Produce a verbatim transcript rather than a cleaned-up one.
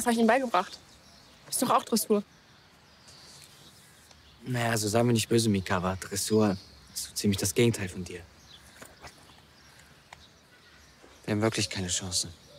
Was habe ich ihm beigebracht? Ist doch auch Dressur. Naja, so sagen wir nicht böse, Mika, aber Dressur ist so ziemlich das Gegenteil von dir. Wir haben wirklich keine Chance.